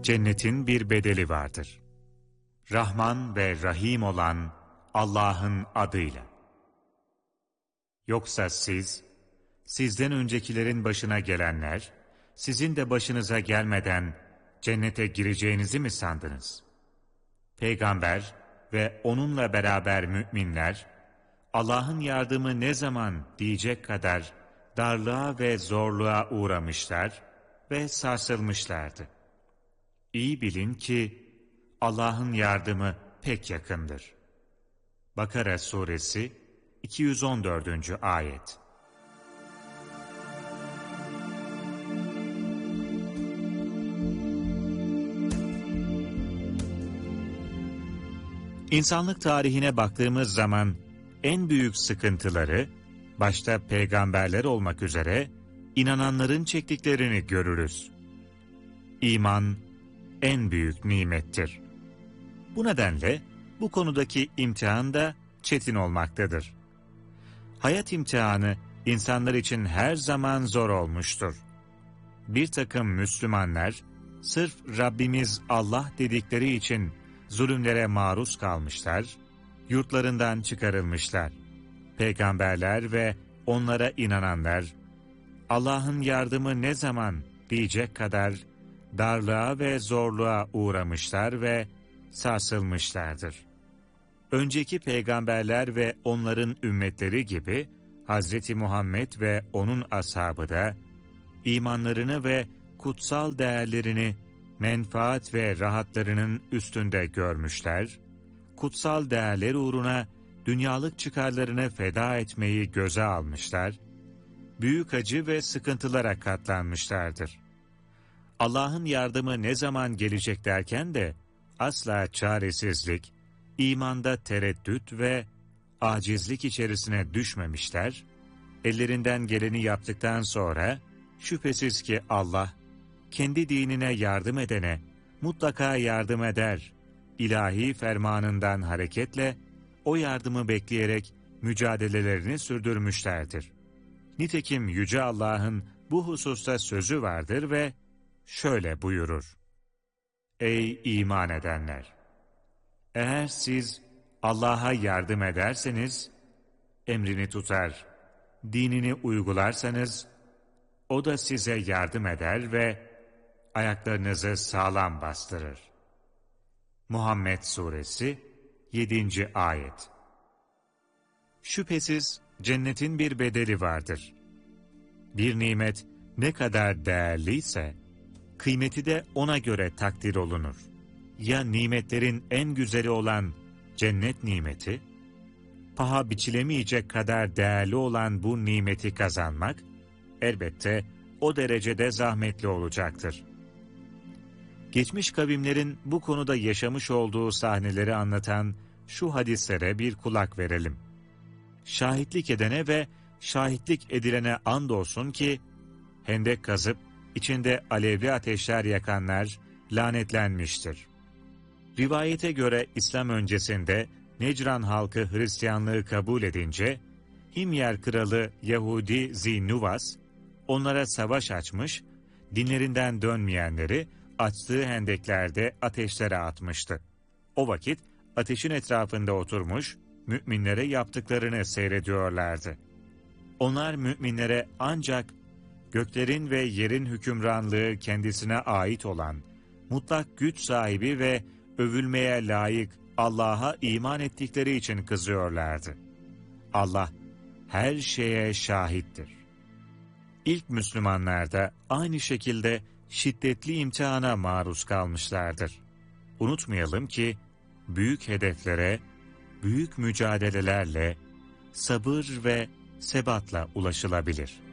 cennetin bir bedeli vardır. Rahman ve Rahim olan Allah'ın adıyla. Yoksa siz, sizden öncekilerin başına gelenler, sizin de başınıza gelmeden cennete gireceğinizi mi sandınız? Peygamber ve onunla beraber müminler, Allah'ın yardımı ne zaman diyecek kadar darlığa ve zorluğa uğramışlar ve sarsılmışlardı. İyi bilin ki Allah'ın yardımı pek yakındır. Bakara Suresi 214. Ayet. İnsanlık tarihine baktığımız zaman en büyük sıkıntıları, başta peygamberler olmak üzere, inananların çektiklerini görürüz. İman en büyük nimettir. Bu nedenle bu konudaki imtihan da çetin olmaktadır. Hayat imtihanı insanlar için her zaman zor olmuştur. Bir takım Müslümanlar, sırf Rabbimiz Allah dedikleri için zulümlere maruz kalmışlar, yurtlarından çıkarılmışlar. Peygamberler ve onlara inananlar, Allah'ın yardımı ne zaman diyecek kadar darlığa ve zorluğa uğramışlar ve sarsılmışlardır. Önceki peygamberler ve onların ümmetleri gibi Hz. Muhammed ve onun ashabı da imanlarını ve kutsal değerlerini menfaat ve rahatlarının üstünde görmüşler, kutsal değerler uğruna dünyalık çıkarlarını feda etmeyi göze almışlar, büyük acı ve sıkıntılara katlanmışlardır. Allah'ın yardımı ne zaman gelecek derken de asla çaresizlik, imanda tereddüt ve acizlik içerisine düşmemişler, ellerinden geleni yaptıktan sonra şüphesiz ki Allah, kendi dinine yardım edene mutlaka yardım eder, ilahi fermanından hareketle o yardımı bekleyerek mücadelelerini sürdürmüşlerdir. Nitekim Yüce Allah'ın bu hususta sözü vardır ve şöyle buyurur: Ey iman edenler! Eğer siz Allah'a yardım ederseniz, emrini tutar, dinini uygularsanız, O da size yardım eder ve ayaklarınızı sağlam bastırır. Muhammed Suresi 7. Ayet. Şüphesiz cennetin bir bedeli vardır. Bir nimet ne kadar değerliyse, kıymeti de ona göre takdir olunur. Ya nimetlerin en güzeli olan cennet nimeti, paha biçilemeyecek kadar değerli olan bu nimeti kazanmak, elbette o derecede zahmetli olacaktır. Geçmiş kavimlerin bu konuda yaşamış olduğu sahneleri anlatan şu hadislere bir kulak verelim. Şahitlik edene ve şahitlik edilene andolsun ki, hendek kazıp içinde alevli ateşler yakanlar lanetlenmiştir. Rivayete göre İslam öncesinde Necran halkı Hristiyanlığı kabul edince, Himyer kralı Yahudi Zinuvas, onlara savaş açmış, dinlerinden dönmeyenleri açtığı hendeklerde ateşlere atmıştı. O vakit ateşin etrafında oturmuş, müminlere yaptıklarını seyrediyorlardı. Onlar müminlere ancak göklerin ve yerin hükümranlığı kendisine ait olan, mutlak güç sahibi ve övülmeye layık Allah'a iman ettikleri için kızıyorlardı. Allah her şeye şahittir. İlk Müslümanlar da aynı şekilde şiddetli imtihana maruz kalmışlardır. Unutmayalım ki büyük hedeflere, büyük mücadelelerle, sabır ve sebatla ulaşılabilir.